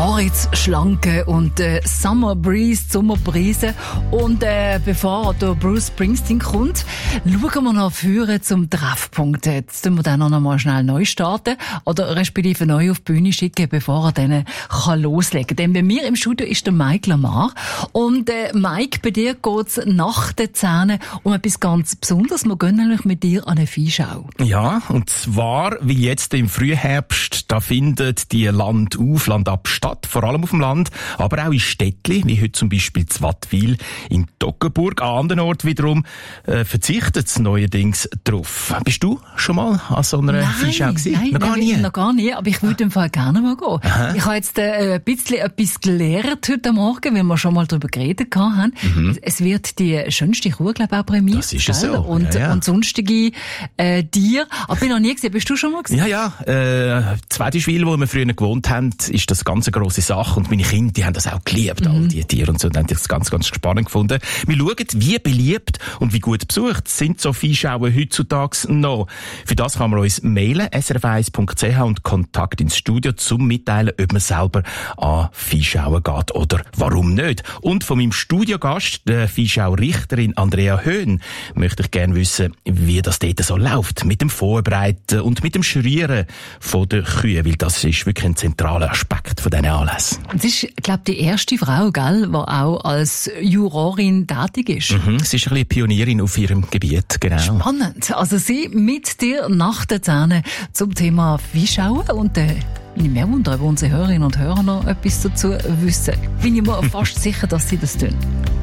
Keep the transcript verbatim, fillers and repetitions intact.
Vorratsschlanke und äh, Summer Breeze, Sommerbrise. Und äh, bevor der Bruce Springsteen kommt, schauen wir noch vorne zum Treffpunkt. Jetzt tun wir dann noch mal schnell neu starten oder respektive neu auf die Bühne schicken, bevor er dann kann loslegen kann. Denn bei mir im Studio ist der Mike Lamar. Und äh, Mike, bei dir geht's nach den Zähnen um etwas ganz Besonderes. Wir gehen nämlich mit dir an eine Viehschau. Ja, und zwar, wie jetzt im Frühherbst, da findet die Land-auf, Land-ab statt, vor allem auf dem Land, aber auch in Städtli, wie heute zum Beispiel in Wattwil, in Toggenburg. An anderen Orten wiederum äh, verzichtet es neuerdings drauf. Bist du schon mal an so einer Viehschau gewesen? Nein, noch gar nie? Noch gar nie, aber ich würde im Fall gerne mal gehen. Aha. Ich habe jetzt äh, ein bisschen etwas gelernt heute Morgen, weil wir schon mal darüber geredet haben. Mhm. Es wird die schönste Kuh, glaube ich, auch prämiert. Das ist es so. Und, ja, ja. und sonstige äh, Tiere. Aber ich bin noch nie gesehen. Bist du schon mal gesehen? Ja, ja. Äh, Zwedischwil, wo wir früher gewohnt haben, ist das ganz eine grosse Sache. Und meine Kinder, die haben das auch geliebt, mhm. all die Tiere und so. Und haben das ganz, ganz spannend gefunden. Wir schauen, wie beliebt und wie gut besucht sind so Viehschauen heutzutage noch. Für das kann man uns mailen, s r f eins punkt c h und Kontakt ins Studio, zum mitteilen, ob man selber an Viehschauen geht oder warum nicht. Und von meinem Studiogast, der Viehschaurichterin Andrea Höhn, möchte ich gerne wissen, wie das dort so läuft. Mit dem Vorbereiten und mit dem Schrieren von der Kühe, weil das ist wirklich ein zentraler Aspekt von diesen Anlässen. Das ist, glaube ich, die erste Frau, gell, die auch als Jurorin tätig ist. Mhm, sie ist ein bisschen Pionierin auf ihrem Gebiet, genau. Spannend. Also sie mit dir nach den Zähnen zum Thema Viehschauen und äh, ich mehr wundere, ob unsere Hörerinnen und Hörer noch etwas dazu wissen. Bin ich mir fast sicher, dass sie das tun.